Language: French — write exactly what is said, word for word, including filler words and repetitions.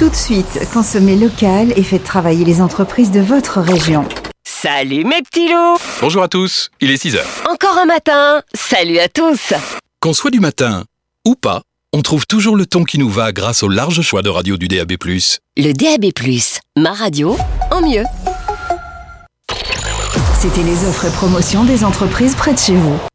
Tout de suite, consommez local et faites travailler les entreprises de votre région. Salut mes petits loups! Bonjour à tous, il est six heures. Encore un matin! Salut à tous! Qu'on soit du matin ou pas, on trouve toujours le ton qui nous va grâce au large choix de radio du D A B plus. Le D A B plus, ma radio en mieux. C'était les offres et promotions des entreprises près de chez vous.